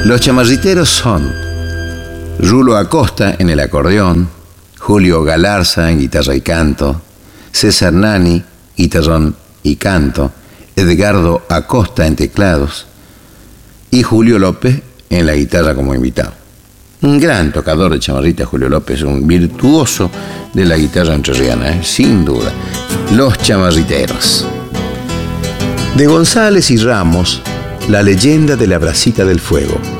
Los chamarriteros son Rulo Acosta en el acordeón, Julio Galarza en guitarra y canto, César Nani, guitarrón y canto, Edgardo Acosta en teclados y Julio López en la guitarra como invitado. Un gran tocador de chamarrita, Julio López, un virtuoso de la guitarra entrerriana, sin duda. Los chamarriteros. De González y Ramos, La leyenda de la bracita del fuego.